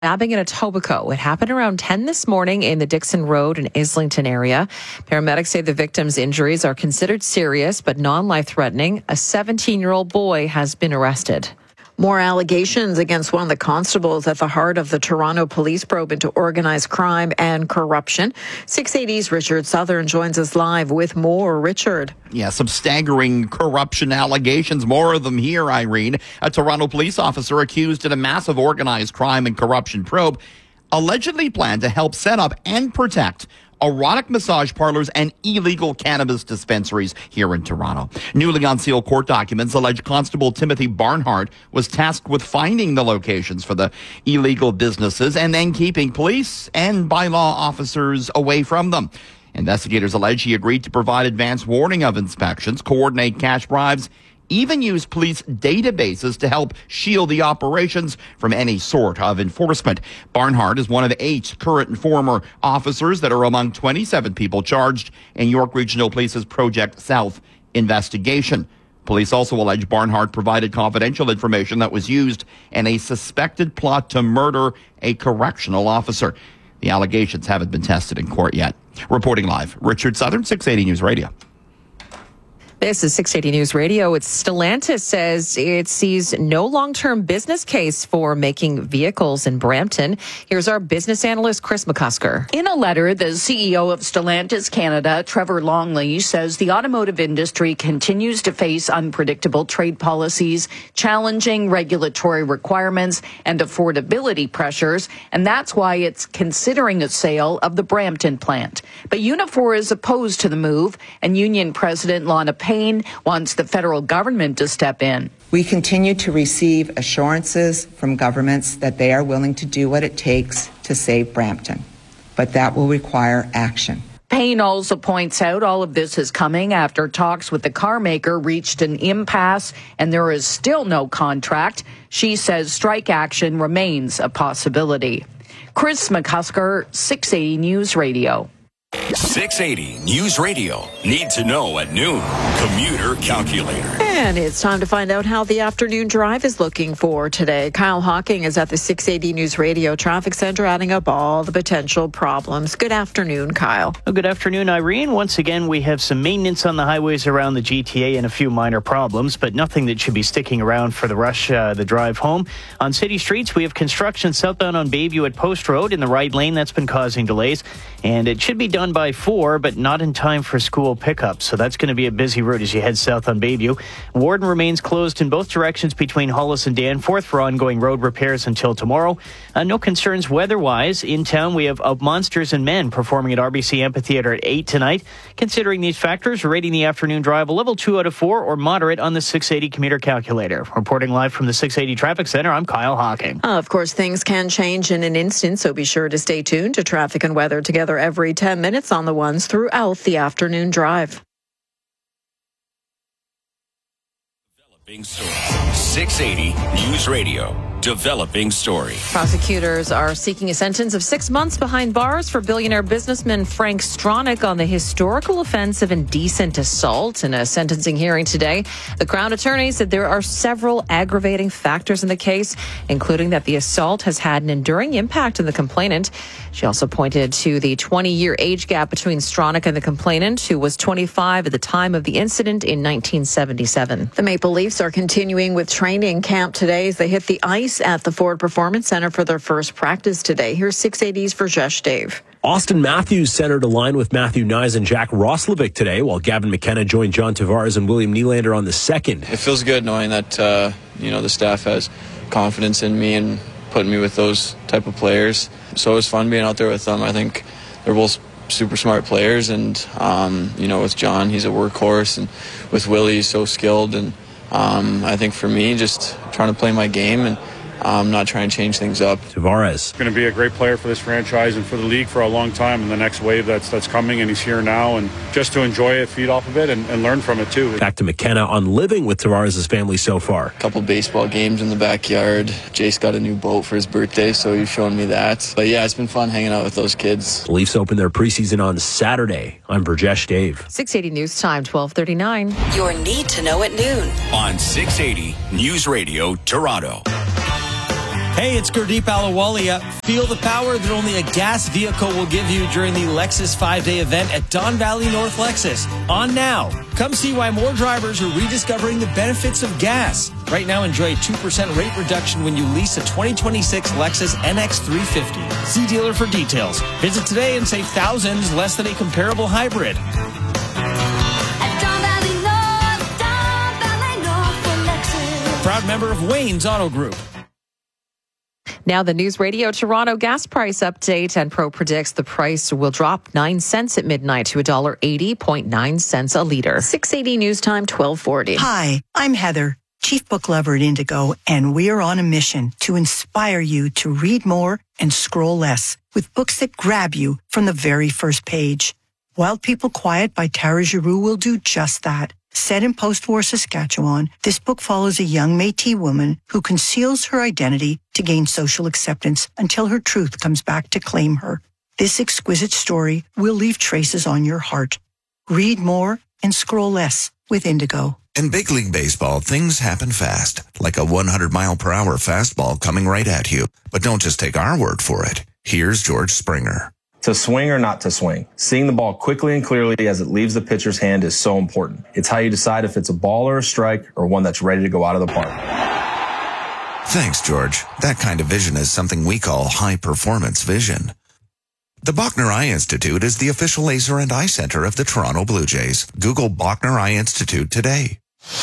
stabbing in Etobicoke. It happened around 10 this morning in the Dixon Road and Islington area. Paramedics say the victim's injuries are considered serious but non-life-threatening. A 17-year-old boy has been arrested. More allegations against one of the constables at the heart of the Toronto police probe into organized crime and corruption. 680's Richard Southern joins us live with more. Richard. Yeah, some staggering corruption allegations. More of them here, Irene. A Toronto police officer accused in a massive organized crime and corruption probe allegedly planned to help set up and protect erotic massage parlors and illegal cannabis dispensaries here in Toronto. Newly unsealed court documents allege Constable Timothy Barnhart was tasked with finding the locations for the illegal businesses and then keeping police and bylaw officers away from them. Investigators allege he agreed to provide advance warning of inspections, coordinate cash bribes, even use police databases to help shield the operations from any sort of enforcement. Barnhart is one of 8 current and former officers that are among 27 people charged in York Regional Police's Project South investigation. Police also allege Barnhart provided confidential information that was used in a suspected plot to murder a correctional officer. The allegations haven't been tested in court yet. Reporting live, Richard Southern, 680 News Radio. This is 680 News Radio. Stellantis says it sees no long-term business case for making vehicles in Brampton. Here's our business analyst, Chris McCusker. In a letter, the CEO of Stellantis Canada, Trevor Longley, says the automotive industry continues to face unpredictable trade policies, challenging regulatory requirements, and affordability pressures, and that's why it's considering a sale of the Brampton plant. But Unifor is opposed to the move, and Union President Lana Payne wants the federal government to step in. We continue to receive assurances from governments that they are willing to do what it takes to save Brampton, but that will require action. Payne also points out all of this is coming after talks with the car maker reached an impasse and there is still no contract. She says strike action remains a possibility. Chris McCusker, 680 News Radio. 680 News Radio. Need to know at noon. Commuter Calculator. And it's time to find out how the afternoon drive is looking for today. Kyle Hawking is at the 680 News Radio Traffic Center, adding up all the potential problems. Good afternoon, Kyle. Well, good afternoon, Irene. Once again, we have some maintenance on the highways around the GTA and a few minor problems, but nothing that should be sticking around for the drive home. On city streets, we have construction southbound on Bayview at Post Road in the right lane. That's been causing delays, and it should be done by 4, but not in time for school pickup. So that's going to be a busy route as you head south on Bayview. Warden remains closed in both directions between Hollis and Danforth for ongoing road repairs until tomorrow. No concerns weather-wise. In town, we have Monsters and Men performing at RBC Amphitheater at 8 tonight. Considering these factors, rating the afternoon drive a level 2 out of 4 or moderate on the 680 commuter calculator. Reporting live from the 680 Traffic Center, I'm Kyle Hawking. Of course, things can change in an instant, so be sure to stay tuned to traffic and weather together every 10 minutes on the ones throughout the afternoon drive. 680 News Radio. Developing Story. Prosecutors are seeking a sentence of 6 months behind bars for billionaire businessman Frank Stronach on the historical offense of indecent assault. In a sentencing hearing today, the Crown Attorney said there are several aggravating factors in the case, including that the assault has had an enduring impact on the complainant. She also pointed to the 20-year age gap between Stronach and the complainant, who was 25 at the time of the incident in 1977. The Maple Leafs are continuing with training camp today as they hit the ice at the Ford Performance Center for their first practice today. Here's 680's Verjesh Dave. Austin Matthews centered a line with Matthew Nyes and Jack Roslovic today, while Gavin McKenna joined John Tavares and William Nylander on the second. It feels good knowing that the staff has confidence in me and putting me with those type of players. So it was fun being out there with them. I think they're both super smart players, and with John, he's a workhorse, and with Willie, he's so skilled. And I think for me, just trying to play my game and not trying to change things up. Tavares. Going to be a great player for this franchise and for the league for a long time, and the next wave that's coming, and he's here now, and just to enjoy it, feed off of it, and learn from it too. Back to McKenna on living with Tavares' family so far. A couple baseball games in the backyard. Jace got a new boat for his birthday, so he's showing me that. But yeah, it's been fun hanging out with those kids. The Leafs open their preseason on Saturday. I'm Verjesh Dave. 680 News Time, 12:39. Your need to know at noon on 680 News Radio Toronto. Hey, it's Gurdeep Ahluwalia. Feel the power that only a gas vehicle will give you during the Lexus 5-day event at Don Valley North Lexus. On now. Come see why more drivers are rediscovering the benefits of gas. Right now, enjoy a 2% rate reduction when you lease a 2026 Lexus NX 350. See dealer for details. Visit today and save thousands less than a comparable hybrid. Proud member of Wayne's Auto Group. Now the News Radio Toronto gas price update, and Pro predicts the price will drop 9 cents at midnight to $1.80.9 a litre. 680 News Time, 1240. Hi, I'm Heather, Chief Book Lover at Indigo, and we are on a mission to inspire you to read more and scroll less with books that grab you from the very first page. Wild People Quiet by Tara Giroux will do just that. Set in post-war Saskatchewan, this book follows a young Métis woman who conceals her identity to gain social acceptance until her truth comes back to claim her. This exquisite story will leave traces on your heart. Read more and scroll less with Indigo. In big league baseball, things happen fast, like a 100-mile-per-hour fastball coming right at you. But don't just take our word for it. Here's George Springer. To swing or not to swing, seeing the ball quickly and clearly as it leaves the pitcher's hand is so important. It's how you decide if it's a ball or a strike or one that's ready to go out of the park. Thanks, George. That kind of vision is something we call high-performance vision. The Bachner Eye Institute is the official laser and eye center of the Toronto Blue Jays. Google Bachner Eye Institute today.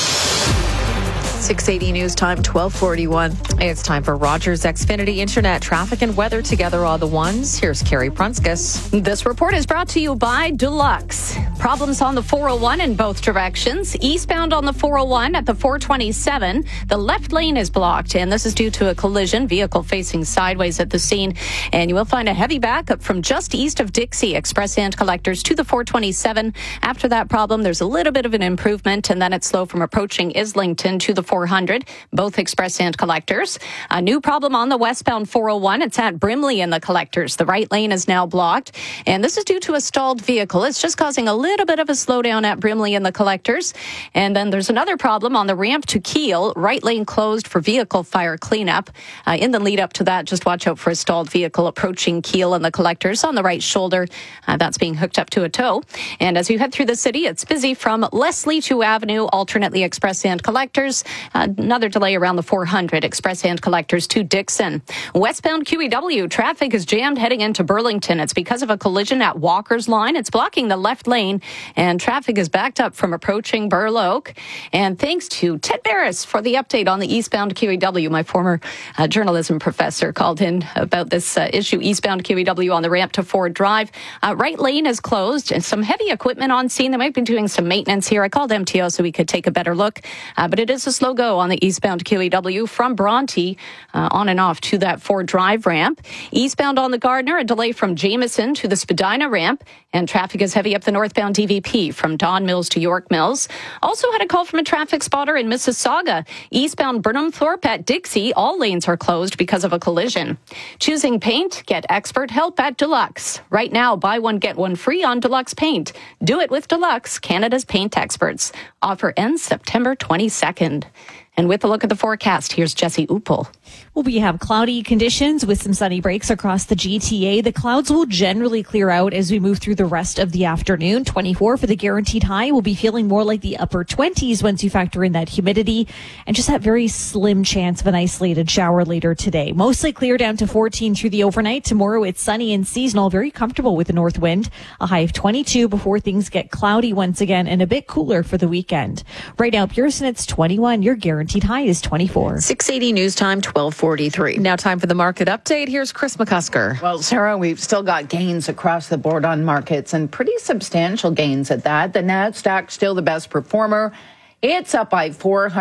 680 News Time, 1241. It's time for Rogers Xfinity Internet traffic and weather together all the ones. Here's Carrie Prunskis. This report is brought to you by Deluxe. Problems on the 401 in both directions. Eastbound on the 401 at the 427. The left lane is blocked, and this is due to a collision. Vehicle facing sideways at the scene. And you will find a heavy backup from just east of Dixie Express and Collectors to the 427. After that problem, there's a little bit of an improvement, and then it's slow from approaching Islington to the 400, both Express and Collectors. A new problem on the westbound 401. It's at Brimley in the Collectors. The right lane is now blocked, and this is due to a stalled vehicle. It's just causing a little bit of a slowdown at Brimley in the Collectors. And then there's another problem on the ramp to Keele. Right lane closed for vehicle fire cleanup. In the lead up to that, just watch out for a stalled vehicle approaching Keele in the Collectors on the right shoulder. That's being hooked up to a tow. And as you head through the city, it's busy from Leslie to Avenue, alternately Express and Collectors. Another delay around the 400, Express and Collectors to Dixon. Westbound QEW, traffic is jammed heading into Burlington. It's because of a collision at Walker's Line. It's blocking the left lane, and traffic is backed up from approaching Burloak. And thanks to Ted Barris for the update on the eastbound QEW. My former journalism professor called in about this issue, eastbound QEW on the ramp to Ford Drive. Right lane is closed, and some heavy equipment on scene. They might be doing some maintenance here. I called MTO so we could take a better look, but it is a slow go on the eastbound QEW from Bronte on and off to that Ford Drive ramp. Eastbound on the Gardner, a delay from Jameson to the Spadina ramp, and traffic is heavy up the northbound DVP from Don Mills to York Mills. Also had a call from a traffic spotter in Mississauga. Eastbound Burnham Thorpe at Dixie, all lanes are closed because of a collision. Choosing paint? Get expert help at Deluxe. Right now, buy one, get one free on Deluxe paint. Do it with Deluxe, Canada's paint experts. Offer ends September 22nd. And with a look at the forecast, here's Jesse Uppel. Well, we have cloudy conditions with some sunny breaks across the GTA. The clouds will generally clear out as we move through the rest of the afternoon. 24 for the guaranteed high. We'll be feeling more like the upper 20s once you factor in that humidity and just that very slim chance of an isolated shower later today. Mostly clear down to 14 through the overnight. Tomorrow it's sunny and seasonal, very comfortable with the north wind. A high of 22 before things get cloudy once again and a bit cooler for the weekend. Right now, Pearson, it's 21. Your guaranteed high is 24. 680 News Time, 1243. Now time for the market update. Here's Chris McCusker. Well, Sarah, we've still got gains across the board on markets, and pretty substantial gains at that. The NASDAQ still the best performer. It's up by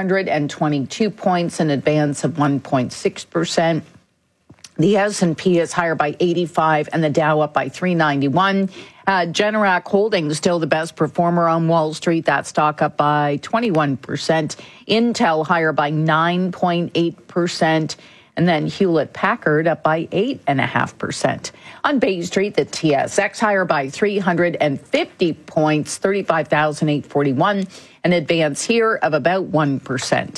422 points, an advance of 1.6%. The S&P is higher by 85, and the Dow up by 391. Generac Holdings still the best performer on Wall Street. That stock up by 21%. Intel higher by 9.8%. And then Hewlett-Packard up by 8.5%. On Bay Street, the TSX higher by 350 points, 35,841. An advance here of about 1%.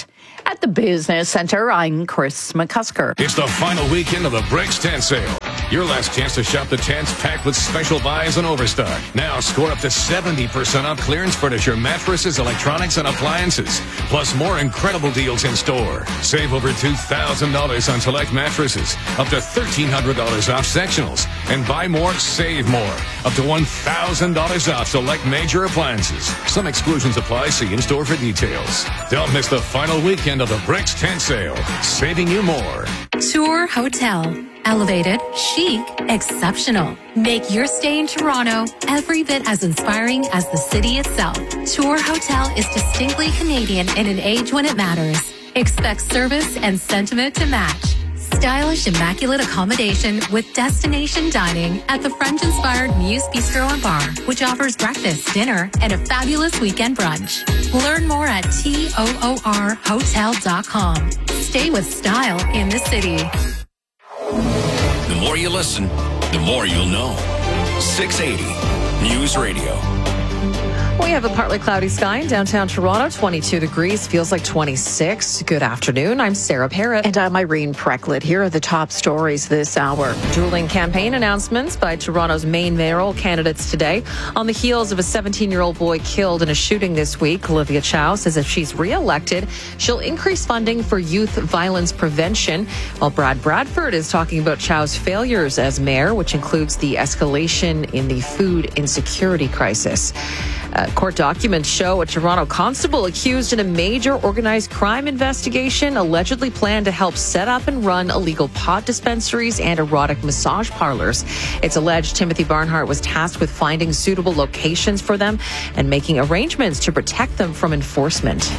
At the Business Center, I'm Chris McCusker. It's the final weekend of the Bricks Tent Sale. Your last chance to shop the tents packed with special buys and overstock. Now score up to 70% off clearance furniture, mattresses, electronics, and appliances. Plus more incredible deals in store. Save over $2,000 on select mattresses. Up to $1,300 off sectionals. And buy more, save more. Up to $1,000 off select major appliances. Some exclusions apply. See in-store for details. Don't miss the final weekend of the Bricks Tent Sale. Saving you more. Tour Hotel. Elevated, chic, exceptional. Make your stay in Toronto every bit as inspiring as the city itself. Tour Hotel is distinctly Canadian in an age when it matters. Expect service and sentiment to match. Stylish, immaculate accommodation with destination dining at the French-inspired Muse Bistro and Bar, which offers breakfast, dinner, and a fabulous weekend brunch. Learn more at toorhotel.com. Stay with style in the city. The more you listen, the more you'll know. 680 News Radio. We have a partly cloudy sky in downtown Toronto, 22 degrees, feels like 26. Good afternoon. I'm Sarah Parrott. And I'm Irene Precklett. Here are the top stories this hour. Dueling campaign announcements by Toronto's main mayoral candidates today. On the heels of a 17-year-old boy killed in a shooting this week, Olivia Chow says if she's re-elected, she'll increase funding for youth violence prevention. While Brad Bradford is talking about Chow's failures as mayor, which includes the escalation in the food insecurity crisis. Court documents show a Toronto constable accused in a major organized crime investigation allegedly planned to help set up and run illegal pot dispensaries and erotic massage parlors. It's alleged Timothy Barnhart was tasked with finding suitable locations for them and making arrangements to protect them from enforcement.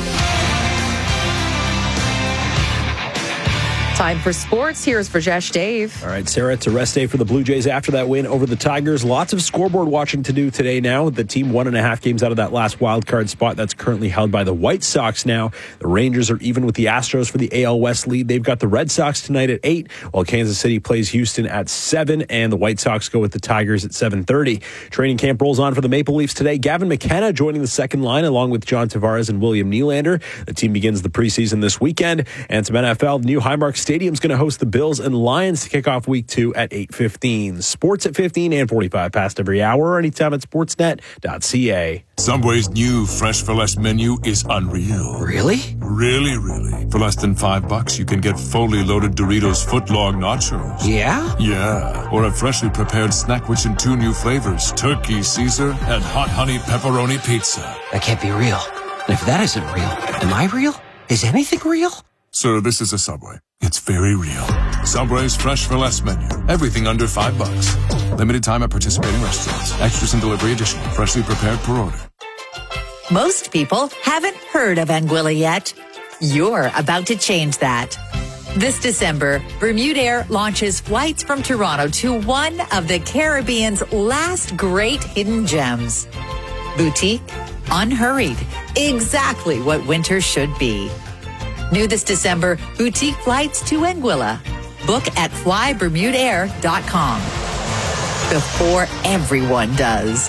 Time for sports. Here's Rajesh Dave. All right, Sarah, it's a rest day for the Blue Jays after that win over the Tigers. Lots of scoreboard watching to do today now. The team 1.5 games out of that last wild card spot that's currently held by the White Sox now. The Rangers are even with the Astros for the AL West lead. They've got the Red Sox tonight at 8, while Kansas City plays Houston at 7, and the White Sox go with the Tigers at 7:30. Training camp rolls on for the Maple Leafs today. Gavin McKenna joining the second line along with John Tavares and William Nylander. The team begins the preseason this weekend. And some NFL, new Highmark Stadium's going to host the Bills and Lions to kick off week 2 at 8:15. Sports at 15 and 45 past every hour or anytime at sportsnet.ca. Subway's new Fresh for Less menu is unreal. Really? Really, really. For less than $5, you can get fully loaded Doritos footlong nachos. Yeah? Yeah. Or a freshly prepared snack rich in 2 new flavors, Turkey Caesar and Hot Honey Pepperoni Pizza. That can't be real. And if that isn't real, am I real? Is anything real? Sir, this is a Subway. It's very real. Subway's Fresh for Less menu. Everything under $5. Limited time at participating restaurants. Extras and delivery additional. Freshly prepared per order. Most people haven't heard of Anguilla yet. You're about to change that. This December, Bermudair launches flights from Toronto to one of the Caribbean's last great hidden gems. Boutique, unhurried, exactly what winter should be. New this December, boutique flights to Anguilla. Book at flybermudair.com. Before everyone does.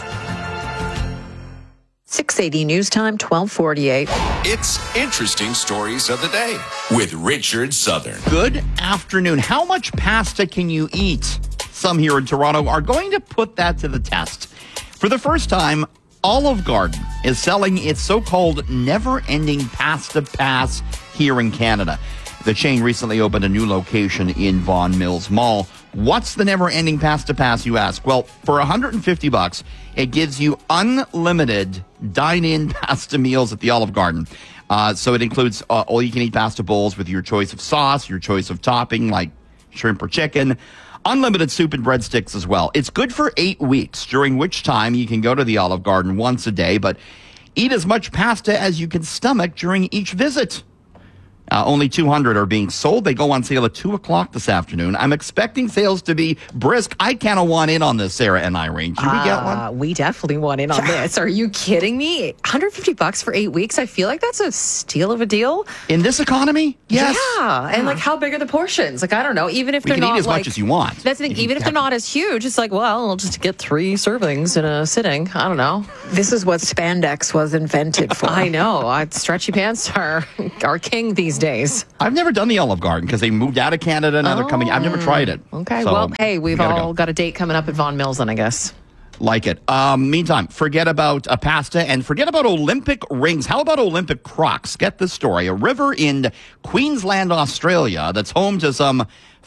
680 News Time, 12:48. It's Interesting Stories of the Day with Richard Southern. Good afternoon. How much pasta can you eat? Some here in Toronto are going to put that to the test. For the first time, Olive Garden is selling its so-called never-ending pasta pass here in Canada. The chain recently opened a new location in Vaughan Mills Mall. What's the never-ending pasta pass, you ask? Well, for $150, it gives you unlimited dine-in pasta meals at the Olive Garden. So it includes all-you-can-eat pasta bowls with your choice of sauce, your choice of topping like shrimp or chicken, unlimited soup and breadsticks as well. It's good for 8 weeks, during which time you can go to the Olive Garden once a day, but eat as much pasta as you can stomach during each visit. Only 200 are being sold. They go on sale at 2 o'clock this afternoon. I'm expecting sales to be brisk. I kind of want in on this, Sarah and Irene. Should we get one? We definitely want in on this. Are you kidding me? $150 for 8 weeks? I feel like that's a steal of a deal. In this economy? Yes. Yeah. And like, how big are the portions? Like, I don't know. Even if they're not eat as like, much as you want. That's the thing. Even if they're not as huge, it's like, well, I'll just get 3 servings in a sitting. I don't know. This is what spandex was invented for. I know. Stretchy pants are king these days. I've never done the Olive Garden because they moved out of Canada. Now they're coming. I've never tried it. Okay. So, well, hey, we've all got a date coming up at Vaughan Mills then, I guess. Like it. Meantime, forget about pasta and forget about Olympic rings. How about Olympic Crocs? Get this story. A river in Queensland, Australia, that's home to some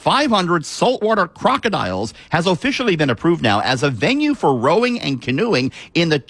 500 saltwater crocodiles has officially been approved now as a venue for rowing and canoeing in the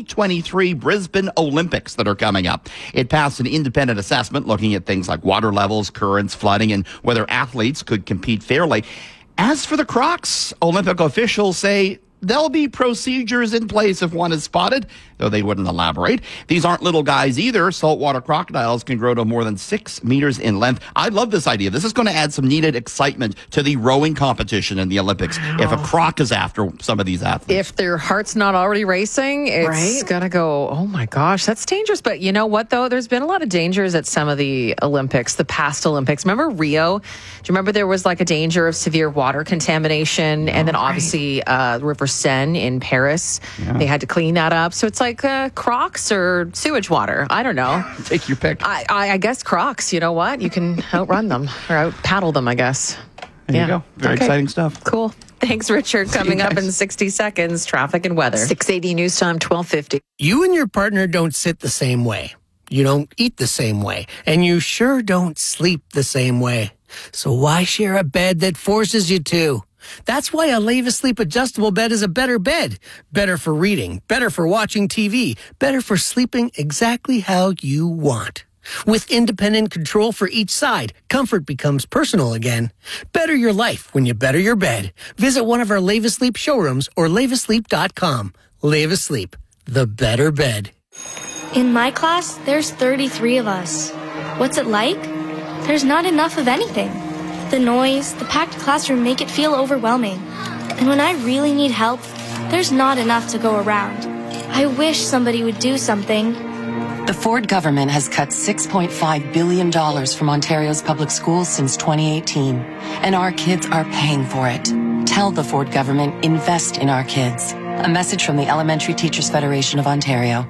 2023 Brisbane Olympics that are coming up. It passed an independent assessment looking at things like water levels, currents, flooding, and whether athletes could compete fairly. As for the Crocs, Olympic officials say there'll be procedures in place if one is spotted, though they wouldn't elaborate. These aren't little guys either. Saltwater crocodiles can grow to more than 6 meters in length. I love this idea. This is going to add some needed excitement to the rowing competition in the Olympics. If a croc is after some of these athletes. If their heart's not already racing, it's going to go, oh my gosh, that's dangerous. But you know what, though? There's been a lot of dangers at some of the Olympics, the past Olympics. Remember Rio? Do you remember there was like a danger of severe water contamination? And then obviously River Seine in Paris, they had to clean that up. So it's like Crocs or sewage water. I don't know. Take your pick. I guess Crocs, you know what? You can outrun them or out paddle them, I guess. There you go. Very exciting stuff. Cool. Thanks, Richard. Coming up in 60 seconds, traffic and weather. 680 news time, 12:50. You and your partner don't sit the same way. You don't eat the same way. And you sure don't sleep the same way. So why share a bed that forces you to? That's why a Leva Sleep adjustable bed is a better bed. Better for reading, better for watching TV, better for sleeping exactly how you want. With independent control for each side, comfort becomes personal again. Better your life when you better your bed. Visit one of our Leva Sleep showrooms or levasleep.com. Leva Sleep, the better bed. In my class, there's 33 of us. What's it like? There's not enough of anything. The noise, the packed classroom make it feel overwhelming. And when I really need help, there's not enough to go around. I wish somebody would do something. The Ford government has cut $6.5 billion from Ontario's public schools since 2018. And our kids are paying for it. Tell the Ford government, invest in our kids. A message from the Elementary Teachers Federation of Ontario.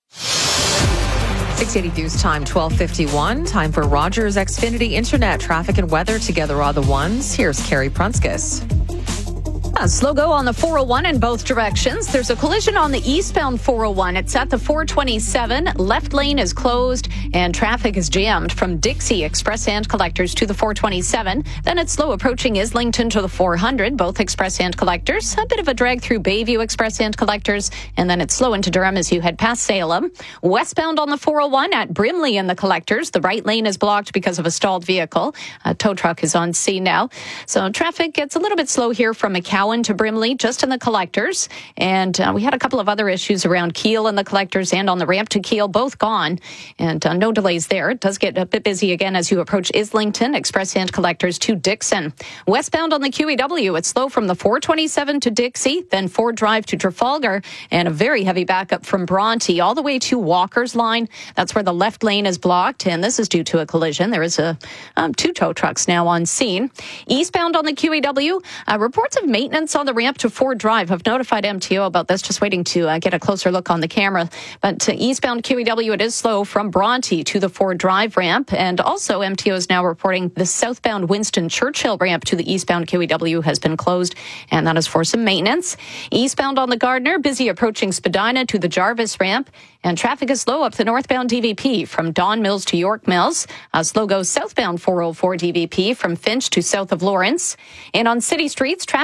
680 News Time, 12:51. Time for Rogers Xfinity Internet. Traffic and weather together are the ones. Here's Carrie Prunskis. A slow go on the 401 in both directions. There's a collision on the eastbound 401. It's at the 427. Left lane is closed and traffic is jammed from Dixie Express and Collectors to the 427. Then it's slow approaching Islington to the 400, both Express and Collectors. A bit of a drag through Bayview Express and Collectors. And then it's slow into Durham as you head past Salem. Westbound on the 401 at Brimley and the Collectors. The right lane is blocked because of a stalled vehicle. A tow truck is on scene now. So traffic gets a little bit slow here from McCowan to Brimley, just in the Collectors. And we had a couple of other issues around Keele and the Collectors and on the ramp to Keele, both gone. And no delays there. It does get a bit busy again as you approach Islington, Express and Collectors to Dixon. Westbound on the QEW, it's slow from the 427 to Dixie, then Ford Drive to Trafalgar, and a very heavy backup from Bronte all the way to Walker's Line. That's where the left lane is blocked, and this is due to a collision. There is two tow trucks now on scene. Eastbound on the QEW, reports of maintenance on the ramp to Ford Drive. I've notified MTO about this, just waiting to get a closer look on the camera. But eastbound QEW, it is slow from Bronte to the Ford Drive ramp. And also MTO is now reporting the southbound Winston Churchill ramp to the eastbound QEW has been closed. And that is for some maintenance. Eastbound on the Gardner, busy approaching Spadina to the Jarvis ramp. And traffic is slow up the northbound DVP from Don Mills to York Mills. Slow goes southbound 404 DVP from Finch to south of Lawrence. And on city streets, traffic spotters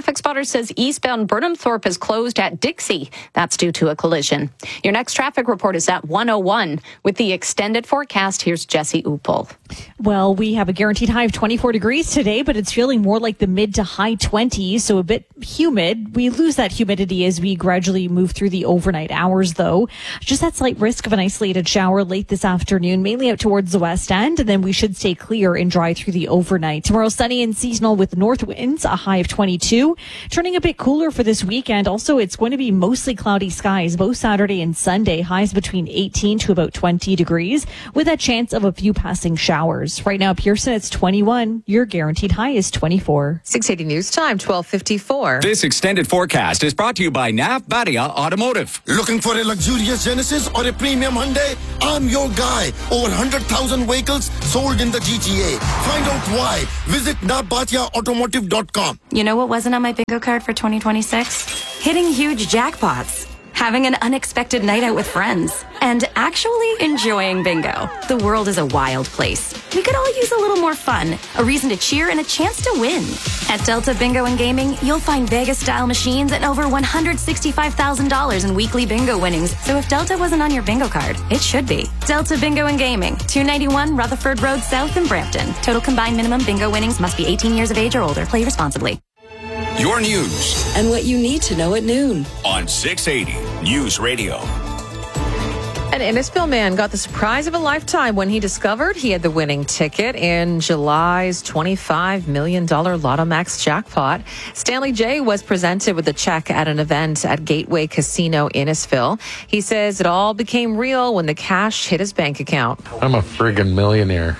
Share says eastbound Burnhamthorpe is closed at Dixie. That's due to a collision. Your next traffic report is at 1:01. With the extended forecast, here's Jesse Upel. Well, we have a guaranteed high of 24 degrees today, but it's feeling more like the mid to high 20s, so a bit humid. We lose that humidity as we gradually move through the overnight hours, though. Just that slight risk of an isolated shower late this afternoon, mainly out towards the west end, and then we should stay clear and dry through the overnight. Tomorrow, sunny and seasonal with north winds, a high of 22. Turning a bit cooler for this weekend. Also, it's going to be mostly cloudy skies both Saturday and Sunday, highs between 18 to about 20 degrees, with a chance of a few passing showers. Right now, Pearson, it's 21. Your guaranteed high is 24. 680 News Time, 12:54. This extended forecast is brought to you by Nav Badia Automotive. Looking for a luxurious Genesis or a premium Hyundai? I'm your guy. Over 100,000 vehicles sold in the GTA. Find out why. Visit navbatiaautomotive.com. You know what wasn't on my bingo card for 2026? Hitting huge jackpots. Having an unexpected night out with friends, and actually enjoying bingo. The world is a wild place. We could all use a little more fun, a reason to cheer, and a chance to win. At Delta Bingo and Gaming, you'll find Vegas-style machines and over $165,000 in weekly bingo winnings. So if Delta wasn't on your bingo card, it should be. Delta Bingo and Gaming, 291 Rutherford Road South in Brampton. Total combined minimum bingo winnings must be 18 years of age or older. Play responsibly. Your news. And what you need to know at noon. On 680 News Radio. An Innisfil man got the surprise of a lifetime when he discovered he had the winning ticket in July's $25 million Lotto Max jackpot. Stanley J. was presented with a check at an event at Gateway Casino Innisfil. He says it all became real when the cash hit his bank account. I'm a friggin' millionaire.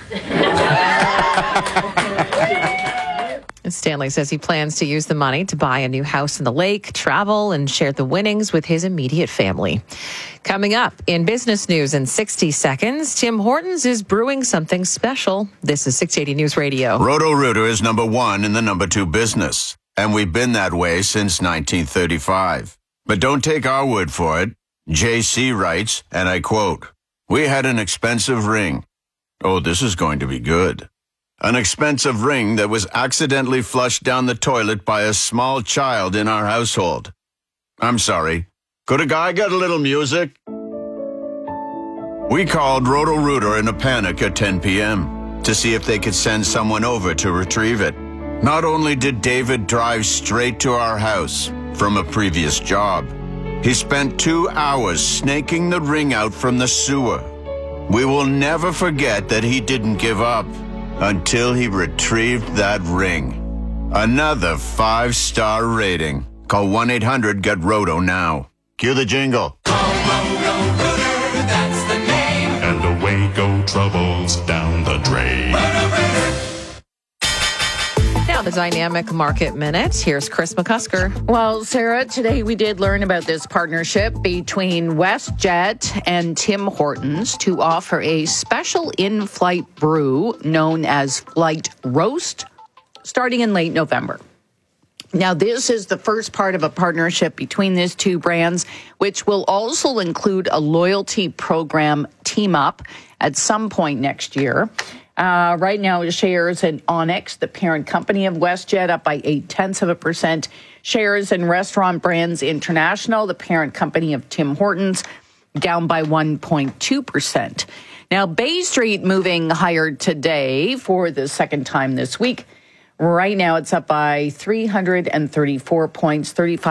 Stanley says he plans to use the money to buy a new house in the lake, travel, and share the winnings with his immediate family. Coming up in business news in 60 seconds, Tim Hortons is brewing something special. This is 680 News Radio. Roto-Rooter is number one in the number two business, and we've been that way since 1935. But don't take our word for it. JC writes, and I quote, "We had an expensive ring. Oh, this is going to be good. An expensive ring that was accidentally flushed down the toilet by a small child in our household. I'm sorry. Could a guy get a little music?" We called Roto-Rooter in a panic at 10 p.m. to see if they could send someone over to retrieve it. Not only did David drive straight to our house from a previous job, he spent 2 hours snaking the ring out from the sewer. We will never forget that he didn't give up until he retrieved that ring. Another 5-star rating. Call 1-800-GET-ROTO now. Cue the jingle. Roto-Rooter, that's the name. And away go troubles down the drain. Now the Dynamic Market Minute. Here's Chris McCusker. Well, Sarah, today we did learn about this partnership between WestJet and Tim Hortons to offer a special in-flight brew known as Flight Roast starting in late November. Now, this is the first part of a partnership between these two brands, which will also include a loyalty program team up at some point next year. Right now, shares in Onyx, the parent company of WestJet, up by 0.8%. Shares in Restaurant Brands International, the parent company of Tim Hortons, down by 1.2%. Now, Bay Street moving higher today for the second time this week. Right now, it's up by 334 points,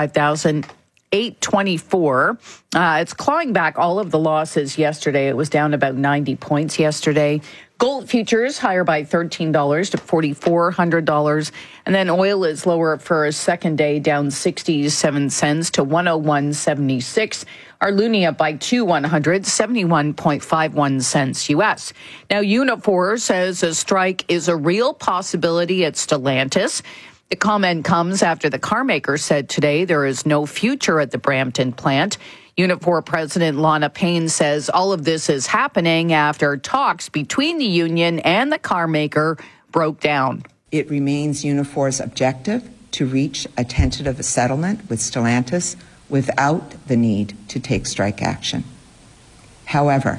35,824. It's clawing back all of the losses yesterday. It was down about 90 points yesterday. Gold futures higher by $13 to $4,400. And then oil is lower for a second day, down 67 cents to 101.76. Our loonie up by 200, 71.51 cents U.S. Now, Unifor says a strike is a real possibility at Stellantis. The comment comes after the carmaker said today there is no future at the Brampton plant. Unifor President Lana Payne says all of this is happening after talks between the union and the carmaker broke down. It remains Unifor's objective to reach a tentative settlement with Stellantis without the need to take strike action. However,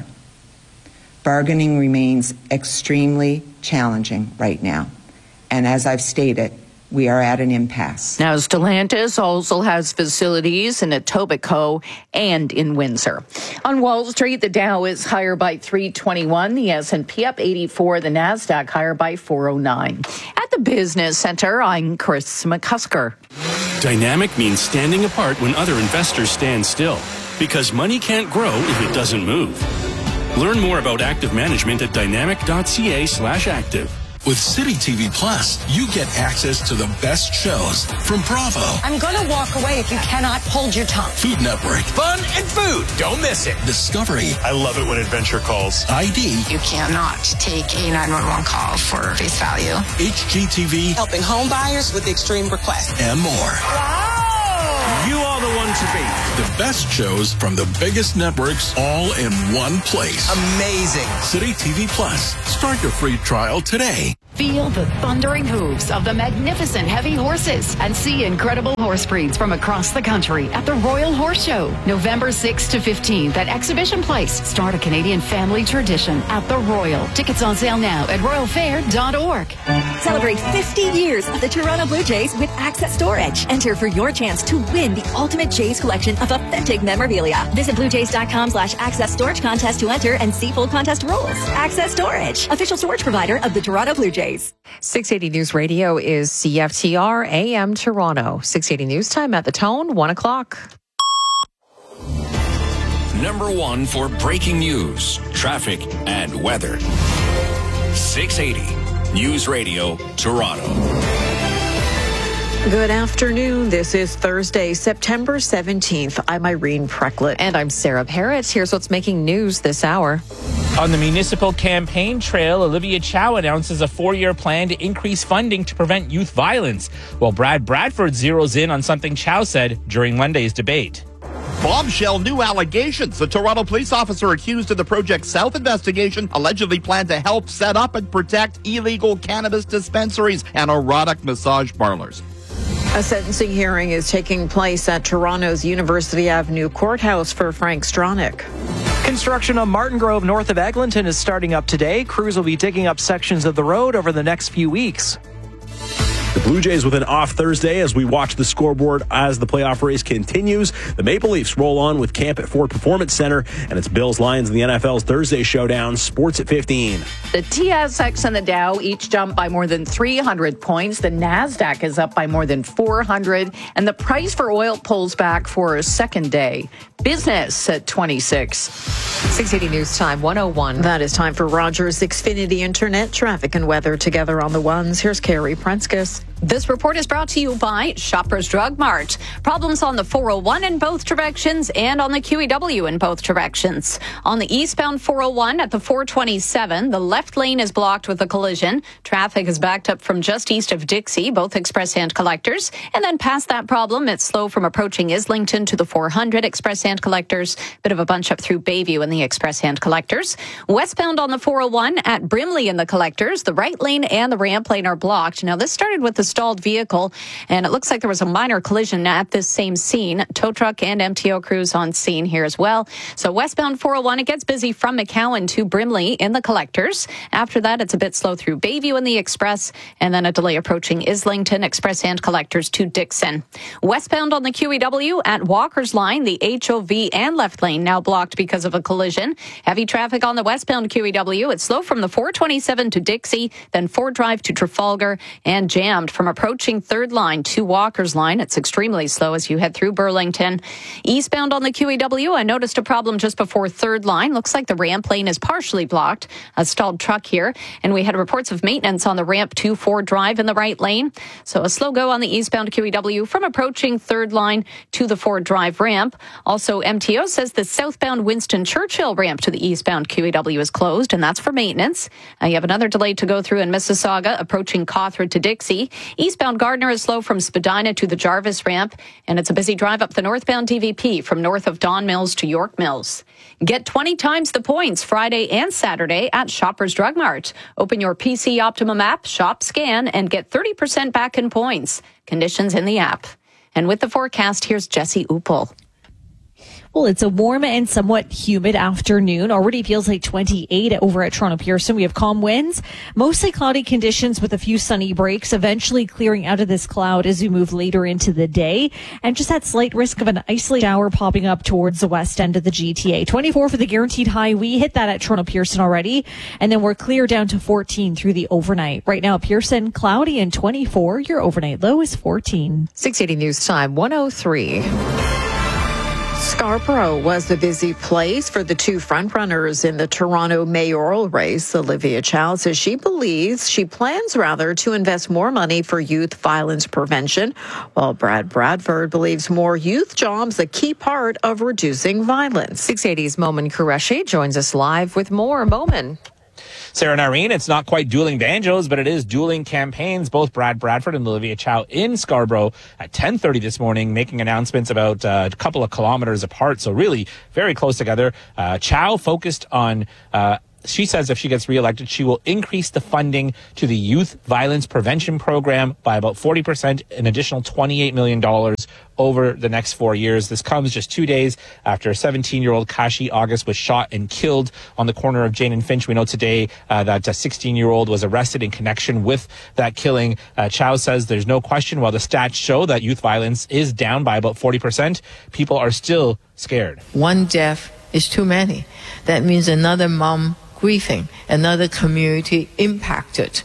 bargaining remains extremely challenging right now. And as I've stated, we are at an impasse. Now, Stellantis also has facilities in Etobicoke and in Windsor. On Wall Street, the Dow is higher by 321, the S&P up 84, the Nasdaq higher by 409. At the Business Center, I'm Chris McCusker. Dynamic means standing apart when other investors stand still, because money can't grow if it doesn't move. Learn more about active management at dynamic.ca/active. With City TV Plus, you get access to the best shows from Bravo. I'm going to walk away if you cannot hold your tongue. Food Network. Fun and food. Don't miss it. Discovery. I love it when Adventure calls. ID. You cannot take a 911 call for face value. HGTV. Helping home buyers with extreme requests. And more. Wow. You are the one to beat. The best shows from the biggest networks all in one place. Amazing. City TV Plus. Start your free trial today. Feel the thundering hooves of the magnificent heavy horses and see incredible horse breeds from across the country at the Royal Horse Show, November 6th to 15th at Exhibition Place. Start a Canadian family tradition at the Royal. Tickets on sale now at royalfair.org. Celebrate 50 years of the Toronto Blue Jays with Access Storage. Enter for your chance to win the ultimate Jays collection of authentic memorabilia. Visit bluejays.com/access storage contest to enter and see full contest rules. Access Storage, official storage provider of the Toronto Blue Jays. 680 News Radio is CFTR AM Toronto. 680 News Time at the Tone, 1 o'clock. Number one for breaking news, traffic, and weather. 680 News Radio, Toronto. Good afternoon. This is Thursday, September 17th. I'm Irene Precklett. And I'm Sarah Parrott. Here's what's making news this hour. On the municipal campaign trail, Olivia Chow announces a 4-year plan to increase funding to prevent youth violence, while Brad Bradford zeroes in on something Chow said during Monday's debate. Bombshell new allegations. The Toronto police officer accused of the Project South investigation allegedly planned to help set up and protect illegal cannabis dispensaries and erotic massage parlors. A sentencing hearing is taking place at Toronto's University Avenue Courthouse for Frank Stronach. Construction on Martin Grove north of Eglinton is starting up today. Crews will be digging up sections of the road over the next few weeks. The Blue Jays with an off Thursday as we watch the scoreboard as the playoff race continues. The Maple Leafs roll on with camp at Ford Performance Center, and it's Bills Lions in the NFL's Thursday showdown. Sports at 15. The TSX and the Dow each jump by more than 300 points. The Nasdaq is up by more than 400, and the price for oil pulls back for a second day. Business at 26. 680 News Time, 101. That is time for Rogers Xfinity Internet traffic and weather together on the ones. Here's Carrie Prenskus. This report is brought to you by Shoppers Drug Mart. Problems on the 401 in both directions and on the QEW in both directions. On the eastbound 401 at the 427, the left lane is blocked with a collision. Traffic is backed up from just east of Dixie, both express hand collectors. And then past that problem, it's slow from approaching Islington to the 400 express hand collectors. Bit of a bunch up through Bayview in the express hand collectors. Westbound on the 401 at Brimley in the collectors, the right lane and the ramp lane are blocked. Now, this started with the stalled vehicle, and it looks like there was a minor collision at this same scene. Tow truck and MTO crews on scene here as well. So westbound 401, it gets busy from McCowan to Brimley in the collectors. After that, it's a bit slow through Bayview in the express, and then a delay approaching Islington express hand collectors to Dixon. Westbound on the QEW at Walker's Line, the HOV and left lane now blocked because of a collision. Heavy traffic on the westbound QEW. It's slow from the 427 to Dixie, then Ford Drive to Trafalgar, and jammed from approaching Third Line to Walker's Line. It's extremely slow as you head through Burlington. Eastbound on the QEW, I noticed a problem just before Third Line. Looks like the ramp lane is partially blocked. A stalled truck here, and we had reports of maintenance on the ramp to Ford Drive in the right lane. So a slow go on the eastbound QEW from approaching Third Line to the Ford Drive ramp. Also, MTO says the southbound Winston Churchill ramp to the eastbound QEW is closed, and that's for maintenance. You have another delay to go through in Mississauga, approaching Cawthra to Dixie. Eastbound Gardner is slow from Spadina to the Jarvis ramp, and it's a busy drive up the northbound DVP from north of Don Mills to York Mills. Get 20 times the points Friday and Saturday at Shoppers Drug Mart. Open your PC Optimum app, shop, scan, and get 30% back in points. Conditions in the app. And with the forecast, here's Jesse Uppel. Well, it's a warm and somewhat humid afternoon. Already feels like 28 over at Toronto Pearson. We have calm winds, mostly cloudy conditions with a few sunny breaks, eventually clearing out of this cloud as we move later into the day. And just that slight risk of an isolated shower popping up towards the west end of the GTA. 24 for the guaranteed high. We hit that at Toronto Pearson already. And then we're clear down to 14 through the overnight. Right now, Pearson, cloudy and 24. Your overnight low is 14. 680 News Time, 103. Scarborough was the busy place for the two frontrunners in the Toronto mayoral race. Olivia Chow says she plans to invest more money for youth violence prevention, while Brad Bradford believes more youth jobs a key part of reducing violence. 680's Momin Qureshi joins us live with more. Momin. Sarah and Irene, it's not quite dueling banjos, but it is dueling campaigns. Both Brad Bradford and Olivia Chow in Scarborough at 10:30 this morning, making announcements about a couple of kilometers apart. So really very close together. Chow focused on she says if she gets reelected, she will increase the funding to the Youth Violence Prevention Program by about 40%, an additional $28 million over the next 4 years. This comes just 2 days after 17-year-old Kashi August was shot and killed on the corner of Jane and Finch. We know today that a 16-year-old was arrested in connection with that killing. Chow says there's no question, while the stats show that youth violence is down by about 40%, people are still scared. One death is too many. That means another mom grieving, another community impacted.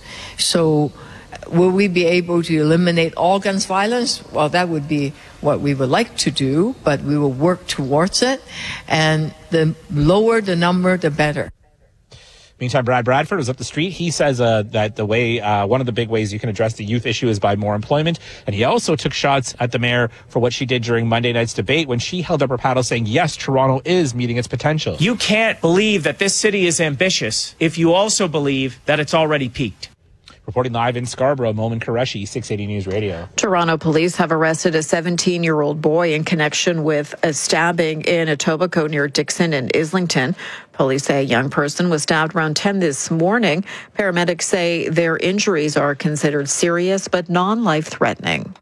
So will we be able to eliminate all guns violence? Well, that would be what we would like to do, but we will work towards it. And the lower the number, the better. Meantime, Brad Bradford was up the street. He says that the way one of the big ways you can address the youth issue is by more employment. And he also took shots at the mayor for what she did during Monday night's debate when she held up her paddle saying, yes, Toronto is meeting its potential. You can't believe that this city is ambitious if you also believe that it's already peaked. Reporting live in Scarborough, Momin Qureshi, 680 News Radio. Toronto police have arrested a 17-year-old boy in connection with a stabbing in Etobicoke near Dixon and Islington. Police say a young person was stabbed around 10 this morning. Paramedics say their injuries are considered serious but non-life-threatening.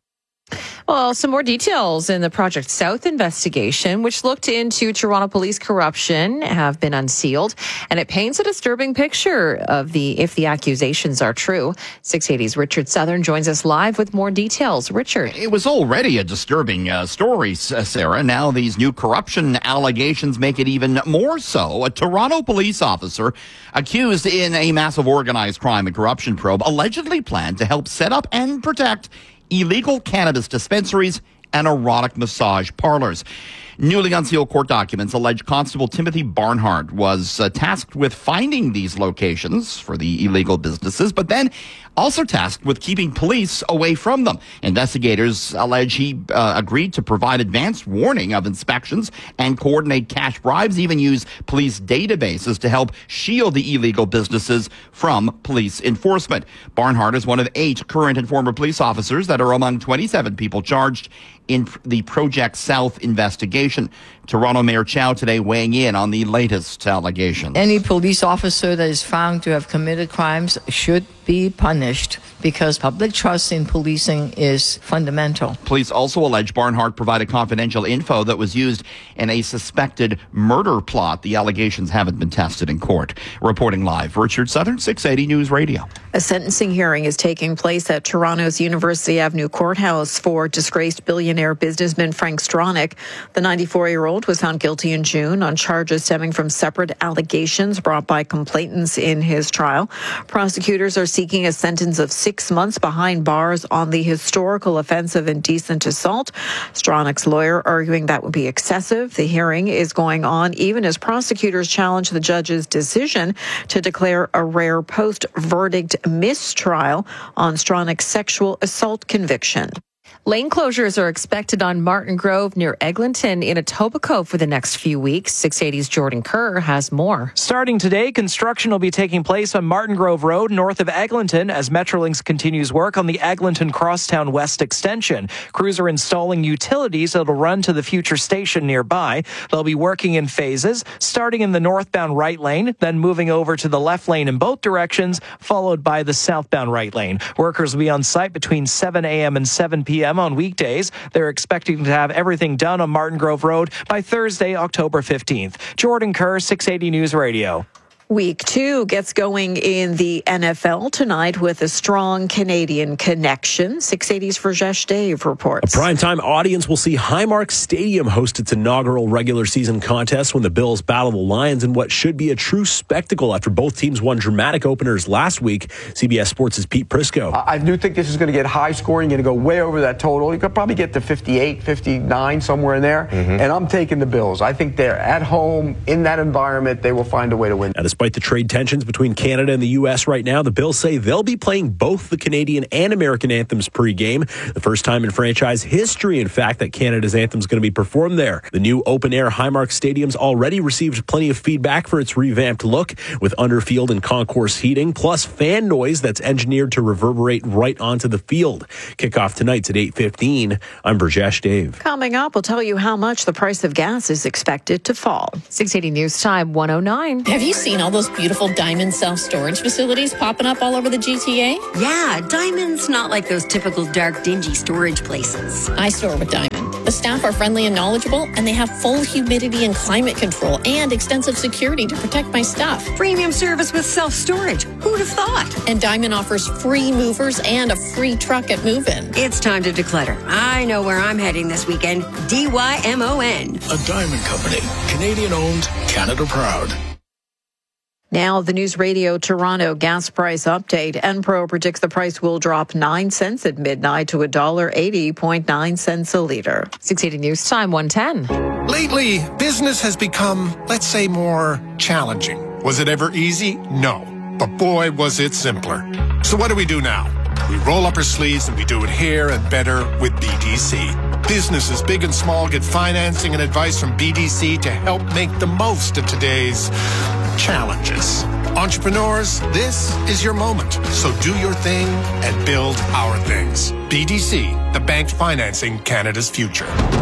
Well, some more details in the Project South investigation, which looked into Toronto police corruption, have been unsealed, and it paints a disturbing picture of if the accusations are true. 680's Richard Southern joins us live with more details. Richard. It was already a disturbing story, Sarah. Now these new corruption allegations make it even more so. A Toronto police officer accused in a massive organized crime and corruption probe allegedly planned to help set up and protect illegal cannabis dispensaries and erotic massage parlors. Newly unsealed court documents allege Constable Timothy Barnhart was tasked with finding these locations for the illegal businesses, but then also tasked with keeping police away from them. Investigators allege he agreed to provide advanced warning of inspections and coordinate cash bribes, even use police databases to help shield the illegal businesses from police enforcement. Barnhart is one of 8 current and former police officers that are among 27 people charged in the Project South investigation. Toronto Mayor Chow today weighing in on the latest allegations. Any police officer that is found to have committed crimes should be punished because public trust in policing is fundamental. Police also allege Barnhart provided confidential info that was used in a suspected murder plot. The allegations haven't been tested in court. Reporting live, Richard Southern, 680 News Radio. A sentencing hearing is taking place at Toronto's University Avenue Courthouse for disgraced billionaire businessman Frank Stronach. The 94-year-old was found guilty in June on charges stemming from separate allegations brought by complainants in his trial. Prosecutors are seeking a sentence of 6 months behind bars on the historical offense of indecent assault. Stronach's lawyer arguing that would be excessive. The hearing is going on even as prosecutors challenge the judge's decision to declare a rare post-verdict mistrial on Stronach's sexual assault conviction. Lane closures are expected on Martin Grove near Eglinton in Etobicoke for the next few weeks. 680's Jordan Kerr has more. Starting today, construction will be taking place on Martin Grove Road north of Eglinton as Metrolinx continues work on the Eglinton Crosstown West extension. Crews are installing utilities that will run to the future station nearby. They'll be working in phases, starting in the northbound right lane, then moving over to the left lane in both directions, followed by the southbound right lane. Workers will be on site between 7 a.m. and 7 p.m. a.m. on weekdays. They're expecting to have everything done on Martin Grove Road by Thursday, October 15th. Jordan Kerr, 680 News Radio. Week 2 gets going in the NFL tonight with a strong Canadian connection. 680's Rajesh Dave reports. A primetime audience will see Highmark Stadium host its inaugural regular season contest when the Bills battle the Lions in what should be a true spectacle after both teams won dramatic openers last week. CBS Sports' Pete Prisco. I do think this is going to get high scoring, going to go way over that total. You could probably get to 58, 59, somewhere in there. And I'm taking the Bills. I think they're at home in that environment. They will find a way to win. Now, despite the trade tensions between Canada and the U.S. right now, the Bills say they'll be playing both the Canadian and American anthems pregame. The first time in franchise history, in fact, that Canada's anthem is going to be performed there. The new open-air Highmark Stadium's already received plenty of feedback for its revamped look, with underfield and concourse heating, plus fan noise that's engineered to reverberate right onto the field. Kickoff tonight's at 8:15. I'm Brajesh Dave. Coming up, we'll tell you how much the price of gas is expected to fall. 680 News Time 109. Have you seen all those beautiful Diamond self-storage facilities popping up all over the GTA? Yeah, Diamond's not like those typical dark, dingy storage places. I store with Diamond. The staff are friendly and knowledgeable, and they have full humidity and climate control and extensive security to protect my stuff. Premium service with self-storage. Who'd have thought? And Diamond offers free movers and a free truck at move-in. It's time to declutter. I know where I'm heading this weekend. DYMON. A Diamond Company. Canadian owned, Canada proud. Now, the News Radio Toronto gas price update. Enpro predicts the price will drop 9 cents at midnight to $1.80.9 a liter. 680 News Time 110. Lately, business has become, let's say, more challenging. Was it ever easy? No. But boy, was it simpler. So what do we do now? We roll up our sleeves and we do it here and better with BDC. Businesses big and small get financing and advice from BDC to help make the most of today's challenges. Entrepreneurs, this is your moment. So do your thing and build our things. BDC, the bank financing Canada's future.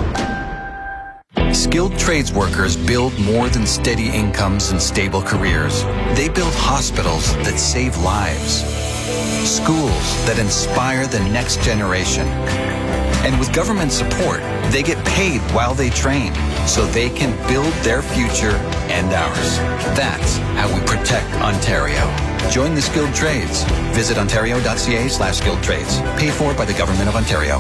Skilled trades workers build more than steady incomes and stable careers. They build hospitals that save lives, schools that inspire the next generation. And with government support, they get paid while they train so they can build their future and ours. That's how we protect Ontario. Join the skilled trades. Visit ontario.ca/skilled trades. Paid for by the Government of Ontario.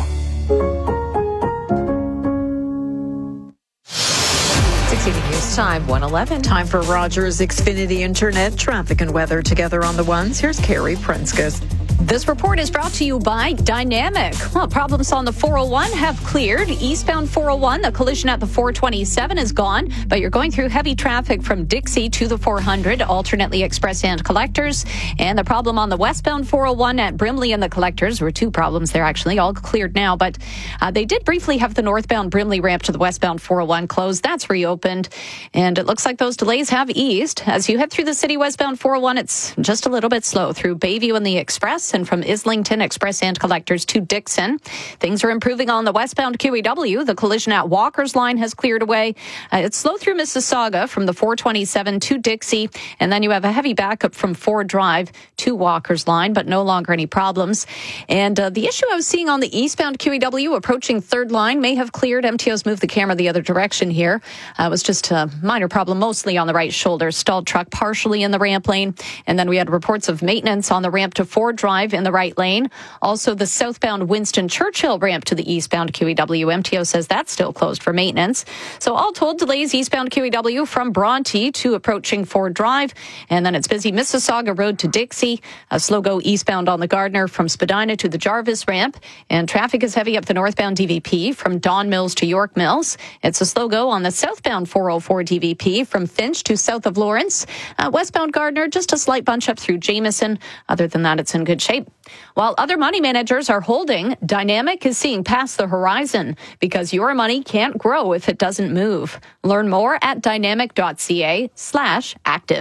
680 News Time 111. Time for Rogers Xfinity Internet traffic and weather together on the ones. Here's Carrie Prinskus. This report is brought to you by Dynamic. Well, problems on the 401 have cleared. Eastbound 401, the collision at the 427 is gone, but you're going through heavy traffic from Dixie to the 400, alternately express and collectors. And the problem on the westbound 401 at Brimley and the collectors, were two problems there actually, all cleared now, but they did briefly have the northbound Brimley ramp to the westbound 401 closed. That's reopened, and it looks like those delays have eased. As you head through the city westbound 401, it's just a little bit slow through Bayview and the Express, and from Islington Express and collectors to Dixon. Things are improving on the westbound QEW. The collision at Walker's Line has cleared away. It's slow through Mississauga from the 427 to Dixie, and then you have a heavy backup from Ford Drive to Walker's Line, but no longer any problems. And the issue I was seeing on the eastbound QEW approaching Third Line may have cleared. MTO's moved the camera the other direction here. It was just a minor problem, mostly on the right shoulder. Stalled truck partially in the ramp lane, and then we had reports of maintenance on the ramp to Ford Drive in the right lane. Also, the southbound Winston Churchill ramp to the eastbound QEW. MTO says that's still closed for maintenance. So all told, delays eastbound QEW from Bronte to approaching Ford Drive. And then it's busy Mississauga Road to Dixie. A slow go eastbound on the Gardner from Spadina to the Jarvis ramp. And traffic is heavy up the northbound DVP from Don Mills to York Mills. It's a slow go on the southbound 404 DVP from Finch to south of Lawrence. Westbound Gardner, just a slight bunch up through Jameson. Other than that, it's in good shape. While other money managers are holding, Dynamic is seeing past the horizon because your money can't grow if it doesn't move. Learn more at dynamic.ca/active.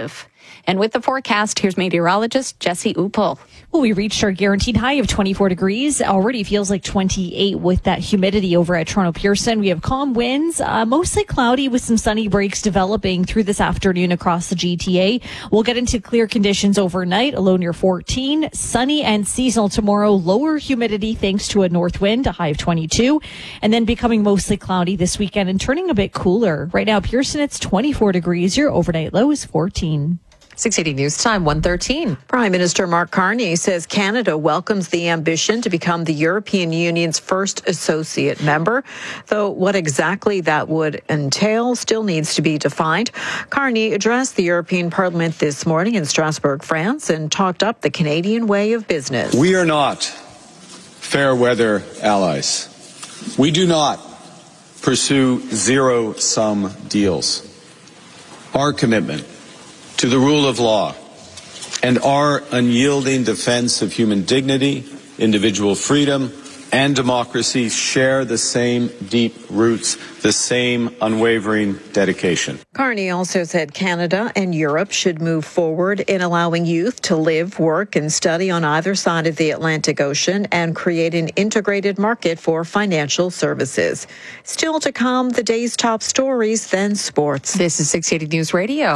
And with the forecast, here's meteorologist Jesse Uppel. Well, we reached our guaranteed high of 24 degrees. Already feels like 28 with that humidity over at Toronto Pearson. We have calm winds, mostly cloudy with some sunny breaks developing through this afternoon across the GTA. We'll get into clear conditions overnight, a low near 14. Sunny and seasonal tomorrow, lower humidity thanks to a north wind, a high of 22. And then becoming mostly cloudy this weekend and turning a bit cooler. Right now, Pearson, it's 24 degrees. Your overnight low is 14. 680 News Time, 1:13. Prime Minister Mark Carney says Canada welcomes the ambition to become the European Union's first associate member, though what exactly that would entail still needs to be defined. Carney addressed the European Parliament this morning in Strasbourg, France, and talked up the Canadian way of business. We are not fair weather allies. We do not pursue zero-sum deals. Our commitment to the rule of law and our unyielding defense of human dignity, individual freedom, and democracy share the same deep roots, the same unwavering dedication. Carney also said Canada and Europe should move forward in allowing youth to live, work, and study on either side of the Atlantic Ocean and create an integrated market for financial services. Still to come, the day's top stories, then sports. This is 680 News Radio.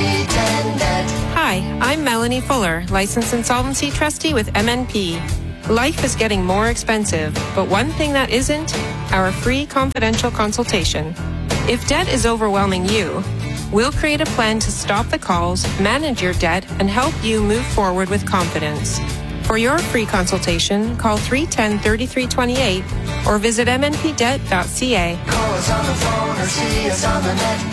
Hi, I'm Melanie Fuller, licensed insolvency trustee with MNP. Life is getting more expensive, but one thing that isn't, our free confidential consultation. If debt is overwhelming you, we'll create a plan to stop the calls, manage your debt, and help you move forward with confidence. For your free consultation, call 310-3328 or visit mnpdebt.ca. Call us on the phone or see us on the net.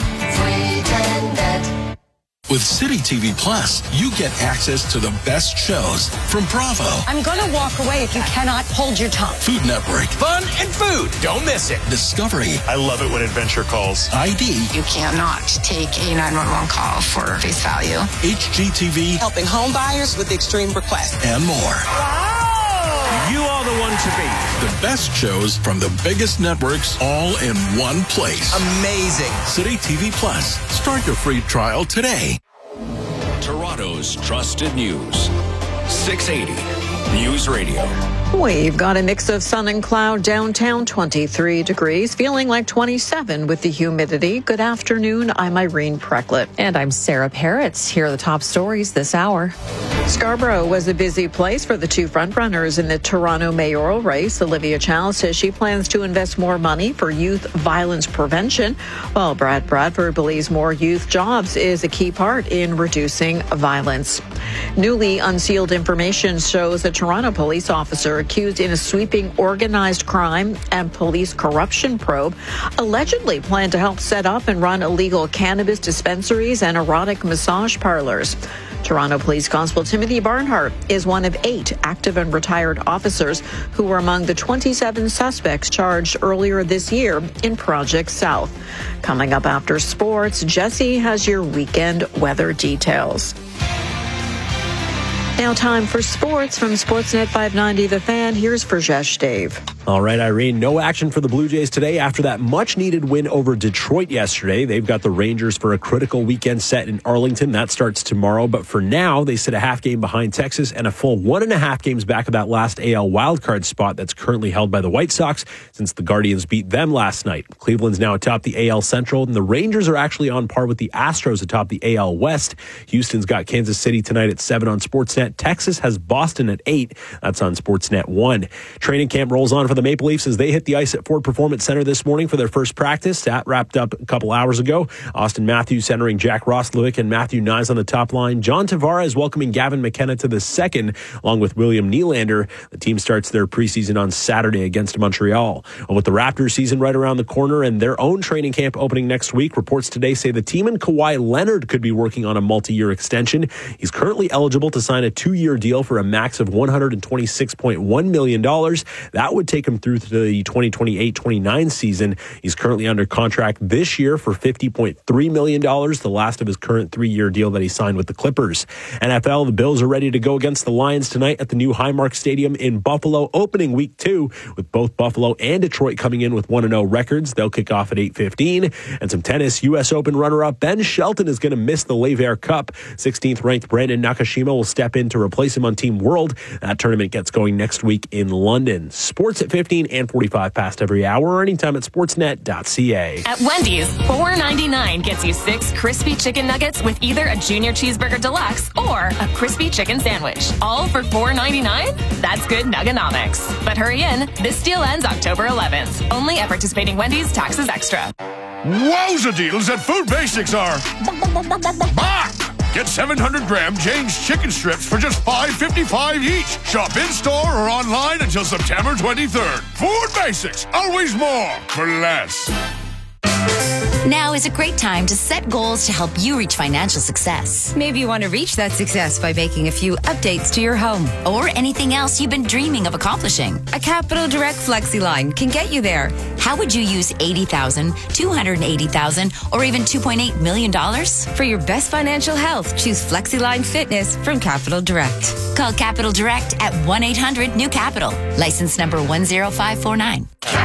310-DEBT. With City TV Plus, you get access to the best shows from Bravo, I'm going to walk away if you cannot hold your tongue. Food Network, Fun and food. Don't miss it. Discovery. I love it when Adventure calls. ID. You cannot take a 911 call for face value. HGTV. Helping home buyers with extreme requests. And more. Wow! You are the one to beat. The best shows from the biggest networks all in one place. Amazing. City TV Plus. Start your free trial today. Toronto's trusted news. 680 News Radio. We've got a mix of sun and cloud downtown, 23 degrees, feeling like 27 with the humidity. Good afternoon. I'm Irene Precklett. And I'm Sarah Peretz. Here are the top stories this hour. Scarborough was a busy place for the two frontrunners in the Toronto mayoral race. Olivia Chow says she plans to invest more money for youth violence prevention, while Brad Bradford believes more youth jobs is a key part in reducing violence. Newly unsealed information shows a Toronto police officer accused in a sweeping organized crime and police corruption probe allegedly planned to help set up and run illegal cannabis dispensaries and erotic massage parlors. Toronto Police Constable Timothy Barnhart is one of 8 active and retired officers who were among the 27 suspects charged earlier this year in Project South. Coming up after sports, Jesse has your weekend weather details. Now time for sports from Sportsnet 590 The Fan. Here's Verjesh Dave. All right, Irene, no action for the Blue Jays today after that much-needed win over Detroit yesterday. They've got the Rangers for a critical weekend set in Arlington. That starts tomorrow. But for now, they sit a half game behind Texas and a full 1.5 games back of that last AL wildcard spot that's currently held by the White Sox since the Guardians beat them last night. Cleveland's now atop the AL Central, and the Rangers are actually on par with the Astros atop the AL West. Houston's got Kansas City tonight at 7 on Sportsnet. Texas has Boston at 8. That's on Sportsnet 1. Training camp rolls on for the Maple Leafs as they hit the ice at Ford Performance Center this morning for their first practice. That wrapped up a couple hours ago. Austin Matthews centering Jack Roslovic and Matthew Nyes on the top line. John Tavares welcoming Gavin McKenna to the second, along with William Nylander. The team starts their preseason on Saturday against Montreal. With the Raptors season right around the corner and their own training camp opening next week, reports today say the team and Kawhi Leonard could be working on a multi-year extension. He's currently eligible to sign a 2-year deal for a max of $126.1 million. That would take him through to the 2028-29 season. He's currently under contract this year for $50.3 million, the last of his current 3-year deal that he signed with the Clippers. NFL, the Bills are ready to go against the Lions tonight at the new Highmark Stadium in Buffalo, opening week 2, with both Buffalo and Detroit coming in with 1-0 records. They'll kick off at 8:15. And some tennis. U.S. Open runner-up Ben Shelton is going to miss the Lever Cup. 16th ranked Brandon Nakashima will step in to replace him on Team World. That tournament gets going next week in London. Sports at 15 and 45 past every hour, or anytime at sportsnet.ca. At Wendy's, $4.99 gets you 6 crispy chicken nuggets with either a junior cheeseburger deluxe or a crispy chicken sandwich. All for $4.99? That's good nuggonomics. But hurry in. This deal ends October 11th. Only at participating Wendy's, taxes extra. Wowza deals at Food Basics are back! Get 700-gram Jane's chicken strips for just $5.55 each. Shop in-store or online until September 23rd. Food Basics, always more for less. Now is a great time to set goals to help you reach financial success. Maybe you want to reach that success by making a few updates to your home. Or anything else you've been dreaming of accomplishing. A Capital Direct FlexiLine can get you there. How would you use $80,000, $280,000, or even $2.8 million? For your best financial health, choose FlexiLine Fitness from Capital Direct. Call Capital Direct at 1-800-NEW-CAPITAL. License number 10549.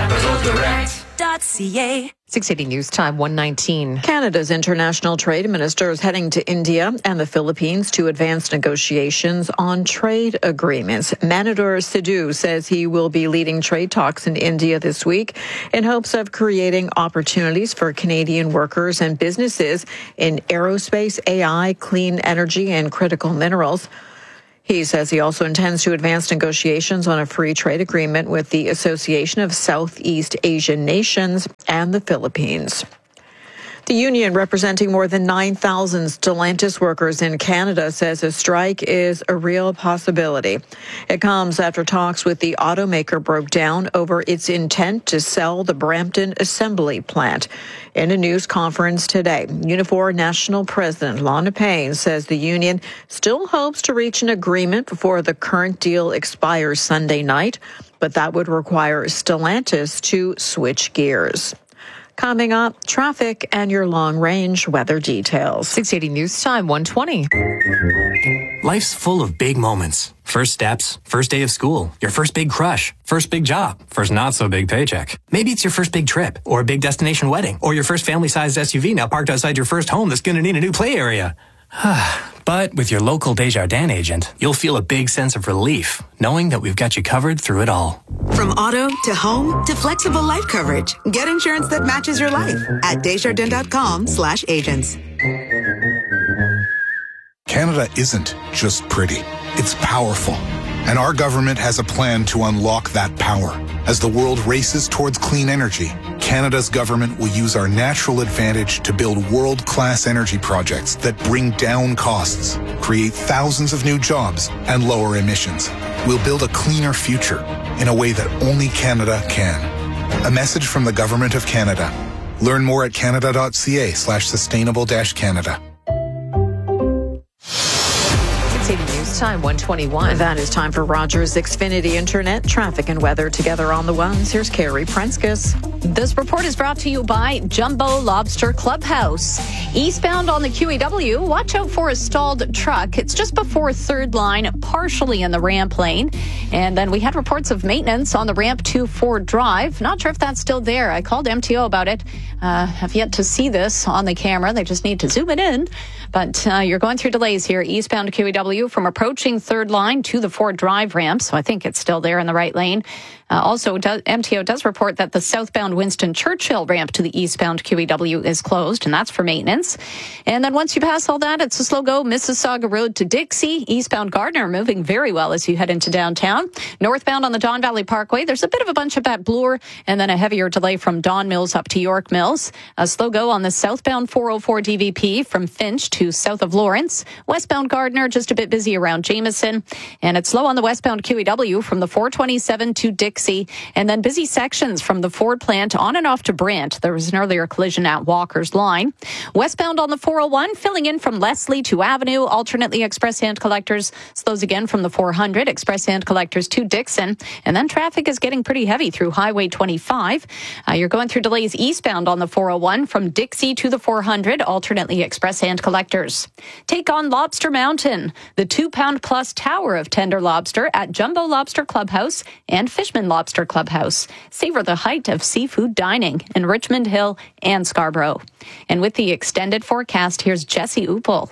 CapitalDirect.ca. 680 News Time, 1:19. Canada's international trade minister is heading to India and the Philippines to advance negotiations on trade agreements. Manador Sidhu says he will be leading trade talks in India this week in hopes of creating opportunities for Canadian workers and businesses in aerospace, AI, clean energy, and critical minerals. He says he also intends to advance negotiations on a free trade agreement with the Association of Southeast Asian Nations and the Philippines. The union representing more than 9,000 Stellantis workers in Canada says a strike is a real possibility. It comes after talks with the automaker broke down over its intent to sell the Brampton assembly plant. In a news conference today, Unifor National President Lana Payne says the union still hopes to reach an agreement before the current deal expires Sunday night, but that would require Stellantis to switch gears. Coming up, traffic and your long-range weather details. 680 News Time, 1:20. Life's full of big moments. First steps, first day of school, your first big crush, first big job, first not-so-big paycheck. Maybe it's your first big trip, or a big destination wedding, or your first family-sized SUV now parked outside your first home that's going to need a new play area. But with your local Desjardins agent, you'll feel a big sense of relief, knowing that we've got you covered through it all. From auto to home to flexible life coverage, get insurance that matches your life at Desjardins.com/agents. Canada isn't just pretty, it's powerful. And our government has a plan to unlock that power. As the world races towards clean energy, Canada's government will use our natural advantage to build world-class energy projects that bring down costs, create thousands of new jobs, and lower emissions. We'll build a cleaner future in a way that only Canada can. A message from the Government of Canada. Learn more at canada.ca/sustainable-Canada. News Time, 1:21. That is time for Rogers Xfinity Internet, traffic and weather together on the ones. Here's Carrie Prenskus. This report is brought to you by Jumbo Lobster Clubhouse. Eastbound on the QEW, watch out for a stalled truck. It's just before third line, partially in the ramp lane. And then we had reports of maintenance on the ramp to Ford Drive. Not sure if that's still there. I called MTO about it. Have yet to see this on the camera. They just need to zoom it in. But you're going through delays here, eastbound QEW from approaching third line to the Ford Drive ramp. So I think it's still there in the right lane. Also, MTO does report that the southbound Winston Churchill ramp to the eastbound QEW is closed, and that's for maintenance. And then once you pass all that, it's a slow go Mississauga Road to Dixie. Eastbound Gardner moving very well as you head into downtown. Northbound on the Don Valley Parkway, there's a bit of a bunch up at Bloor, and then a heavier delay from Don Mills up to York Mills. A slow go on the southbound 404 DVP from Finch to south of Lawrence. Westbound Gardner, just a bit busy around Jameson. And it's slow on the westbound QEW from the 427 to Dixie Dixie. And then busy sections from the Ford plant on and off to Brant. There was an earlier collision at Walker's Line. Westbound on the 401, filling in from Leslie to Avenue. Alternately, express hand collectors slows again from the 400. Express hand collectors to Dixon. And then traffic is getting pretty heavy through Highway 25. You're going through delays eastbound on the 401 from Dixie to the 400. Alternately, express hand collectors. Take on Lobster Mountain, the 2-pound-plus tower of tender lobster at Jumbo Lobster Clubhouse and Fishman Lobster Clubhouse. Savor the height of seafood dining in Richmond Hill and Scarborough. And with the extended forecast, here's Jesse Uppel.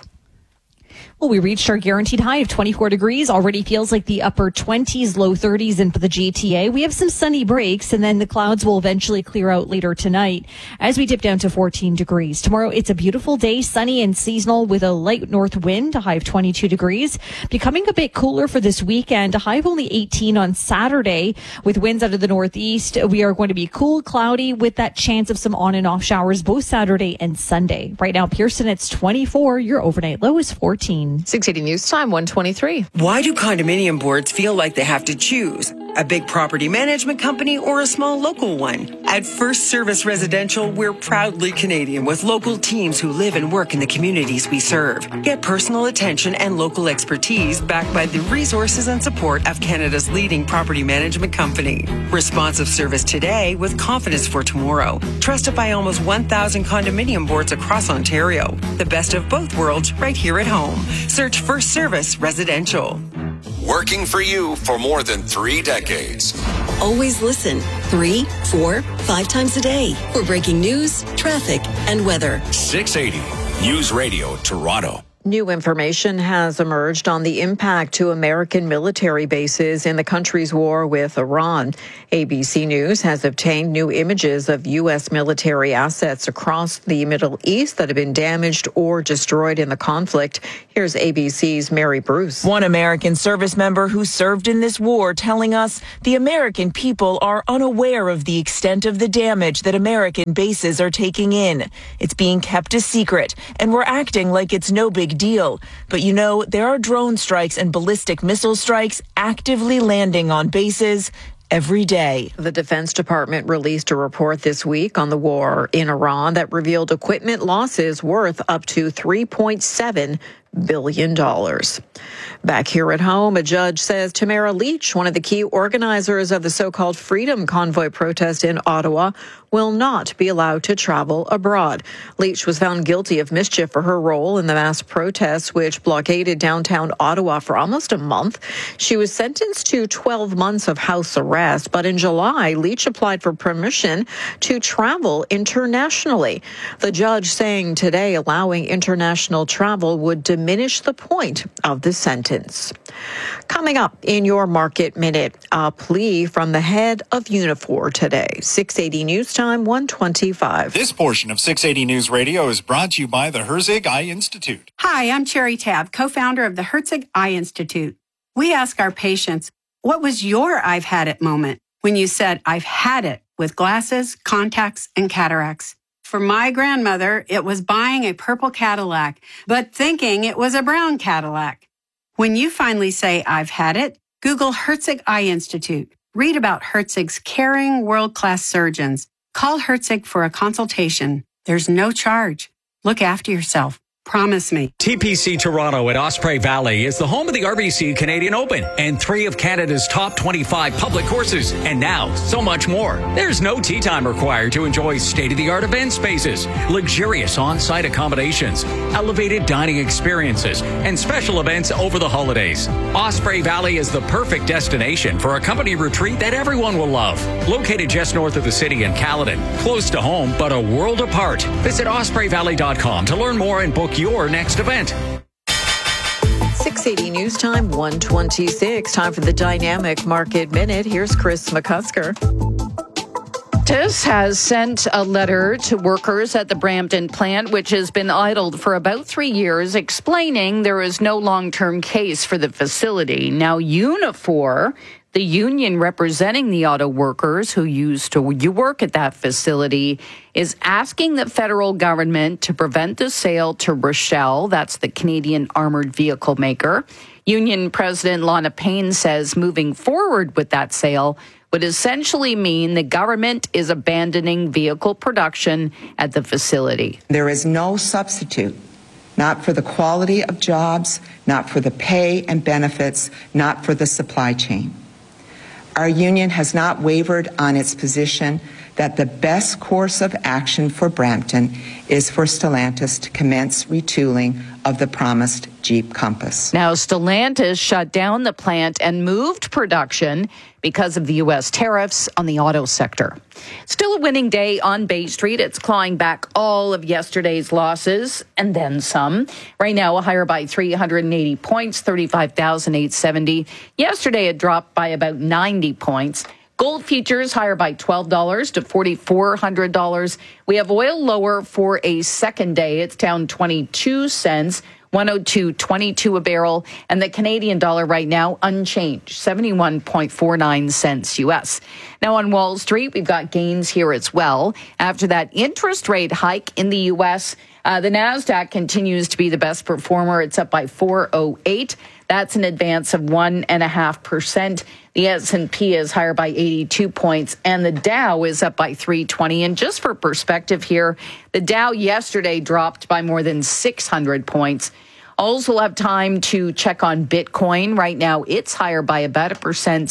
Well, we reached our guaranteed high of 24 degrees. Already feels like the upper 20s, low 30s in the GTA. We have some sunny breaks, and then the clouds will eventually clear out later tonight as we dip down to 14 degrees. Tomorrow, it's a beautiful day, sunny and seasonal with a light north wind, a high of 22 degrees. Becoming a bit cooler for this weekend, a high of only 18 on Saturday with winds out of the northeast. We are going to be cool, cloudy with that chance of some on and off showers both Saturday and Sunday. Right now, Pearson, it's 24. Your overnight low is 14. 680 News Time, 1:23. Why do condominium boards feel like they have to choose? A big property management company or a small local one? At First Service Residential, we're proudly Canadian with local teams who live and work in the communities we serve. Get personal attention and local expertise backed by the resources and support of Canada's leading property management company. Responsive service today with confidence for tomorrow. Trusted by almost 1,000 condominium boards across Ontario. The best of both worlds right here at home. Search First Service Residential. Working for you for more than 3 decades. Always listen 3, 4, 5 times a day for breaking news, traffic, and weather. 680 News Radio Toronto. New information has emerged on the impact to American military bases in the country's war with Iran. ABC News has obtained new images of U.S. military assets across the Middle East that have been damaged or destroyed in the conflict. Here's ABC's Mary Bruce. One American service member who served in this war telling us the American people are unaware of the extent of the damage that American bases are taking in. It's being kept a secret, and we're acting like it's no big deal. But you know, there are drone strikes and ballistic missile strikes actively landing on bases every day. The Defense Department released a report this week on the war in Iran that revealed equipment losses worth up to $3.7 billion. Back here at home, a judge says Tamara Leach, one of the key organizers of the so-called Freedom Convoy protest in Ottawa, will not be allowed to travel abroad. Leach was found guilty of mischief for her role in the mass protests which blockaded downtown Ottawa for almost a month. She was sentenced to 12 months of house arrest, but in July, Leach applied for permission to travel internationally. The judge saying today allowing international travel would diminish the point of the sentence. Coming up in your Market Minute, a plea from the head of Unifor today. 680 News Time, 1:25. This portion of 680 News Radio is brought to you by the Herzig Eye Institute. Hi, I'm Cherry Tabb, co-founder of the Herzig Eye Institute. We ask our patients, what was your I've had it moment when you said, I've had it with glasses, contacts, and cataracts? For my grandmother, it was buying a purple Cadillac, but thinking it was a brown Cadillac. When you finally say, I've had it, Google Herzig Eye Institute. Read about Herzig's caring, world-class surgeons. Call Herzig for a consultation. There's no charge. Look after yourself. Promise me. TPC Toronto at Osprey Valley is the home of the RBC Canadian Open and 3 of Canada's top 25 public courses. And now, so much more. There's no tee time required to enjoy state-of-the-art event spaces, luxurious on-site accommodations, elevated dining experiences, and special events over the holidays. Osprey Valley is the perfect destination for a company retreat that everyone will love. Located just north of the city in Caledon, close to home, but a world apart. Visit ospreyvalley.com to learn more and book your next event. 680 News Time, 1:26. Time for the Dynamic Market Minute. Here's Chris McCusker. TIS has sent a letter to workers at the Brampton plant, which has been idled for about 3 years, explaining there is no long-term case for the facility. Now, Unifor, the union representing the auto workers who used to work at that facility, is asking the federal government to prevent the sale to Rochelle, that's the Canadian armored vehicle maker. Union President Lana Payne says moving forward with that sale would essentially mean the government is abandoning vehicle production at the facility. There is no substitute, not for the quality of jobs, not for the pay and benefits, not for the supply chain. Our union has not wavered on its position that the best course of action for Brampton is for Stellantis to commence retooling of the promised Jeep Compass. Now, Stellantis shut down the plant and moved production because of the U.S. tariffs on the auto sector. Still a winning day on Bay Street. It's clawing back all of yesterday's losses and then some. Right now, higher by 380 points, 35,870. Yesterday, it dropped by about 90 points. Gold futures higher by $12 to $4,400. We have oil lower for a second day. It's down 22 cents, 102.22 a barrel. And the Canadian dollar right now unchanged, 71.49 cents U.S. Now on Wall Street, we've got gains here as well. After that interest rate hike in the U.S., the NASDAQ continues to be the best performer. It's up by 408. That's an advance of 1.5%. The S&P is higher by 82 points, and the Dow is up by 320. And just for perspective here, the Dow yesterday dropped by more than 600 points. Also have time to check on Bitcoin. Right now, it's higher by about 1%,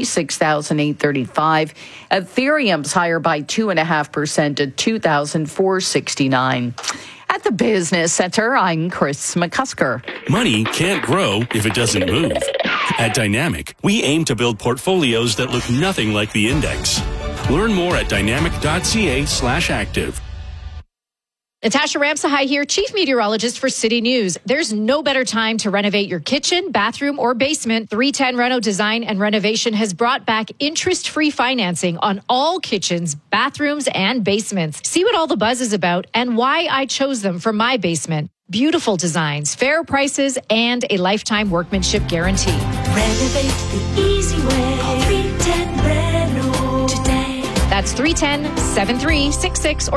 76,835. Ethereum's higher by 2.5% to 2,469. At the Business Center, I'm Chris McCusker. Money can't grow if it doesn't move. At Dynamic, we aim to build portfolios that look nothing like the index. Learn more at dynamic.ca/active. Natasha Ramsahai here, Chief Meteorologist for City News. There's no better time to renovate your kitchen, bathroom, or basement. 310 Reno Design and Renovation has brought back interest-free financing on all kitchens, bathrooms, and basements. See what all the buzz is about and why I chose them for my basement. Beautiful designs, fair prices, and a lifetime workmanship guarantee. Renovate the easy way. Call 310 Reno today. That's 310-7366 or